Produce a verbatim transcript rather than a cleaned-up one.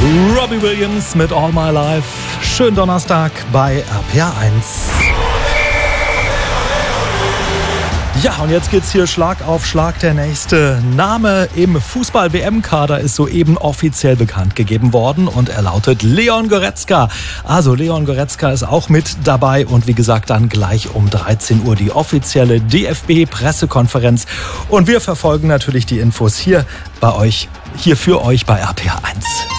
Robbie Williams mit All My Life. Schönen Donnerstag bei R P R eins. Ja, und jetzt geht's hier Schlag auf Schlag. Der nächste Name im Fußball-W M-Kader ist soeben offiziell bekannt gegeben worden und er lautet Leon Goretzka. Also Leon Goretzka ist auch mit dabei und wie gesagt dann gleich um dreizehn Uhr die offizielle D F B-Pressekonferenz. Und wir verfolgen natürlich die Infos hier bei euch, hier für euch bei R P R eins.